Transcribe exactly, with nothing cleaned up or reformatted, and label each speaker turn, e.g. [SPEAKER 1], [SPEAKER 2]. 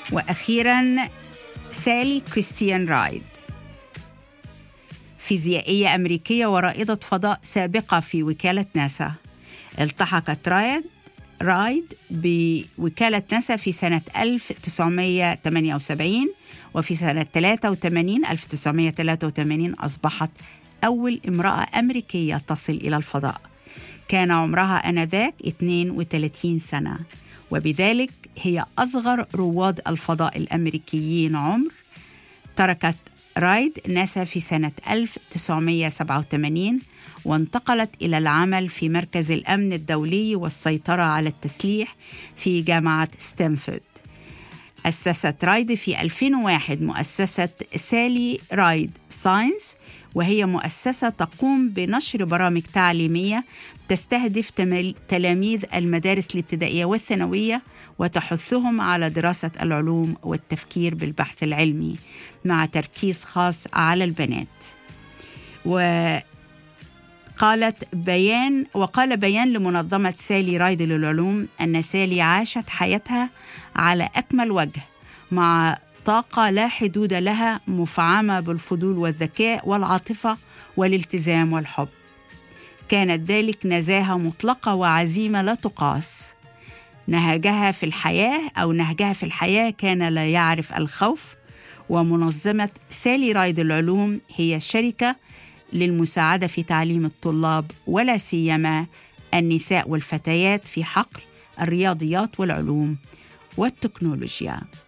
[SPEAKER 1] وأخيراً سالي كريستيان رايد، فيزيائية أمريكية ورائدة فضاء سابقة في وكالة ناسا. التحقت رايد رايد بوكالة ناسا في سنة ألف وتسعمائة وثمانية وسبعين، وفي سنة ألف وتسعمائة وثلاثة وثمانين أصبحت أول امرأة أمريكية تصل إلى الفضاء. كان عمرها آنذاك اثنين وثلاثين سنة، وبذلك هي أصغر رواد الفضاء الأمريكيين عمر. تركت رايد ناسا في سنة ألف وتسعمائة وسبعة وثمانين وانتقلت إلى العمل في مركز الأمن الدولي والسيطرة على التسليح في جامعة ستانفورد. أسست رايد في ألفين وواحد مؤسسة سالي رايد ساينس، وهي مؤسسة تقوم بنشر برامج تعليمية تستهدف تلاميذ المدارس الابتدائية والثانوية وتحثهم على دراسة العلوم والتفكير بالبحث العلمي مع تركيز خاص على البنات. وقالت بيان وقال بيان لمنظمة سالي رايد للعلوم أن سالي عاشت حياتها على أكمل وجه مع طاقة لا حدود لها، مفعمة بالفضول والذكاء والعاطفة والالتزام والحب. كانت ذلك نزاهة مطلقة وعزيمة لا تقاس. نهجها في الحياة أو نهجها في الحياة كان لا يعرف الخوف. ومنظمة سالي رايد العلوم هي شركة للمساعدة في تعليم الطلاب ولا سيما النساء والفتيات في حقل الرياضيات والعلوم والتكنولوجيا.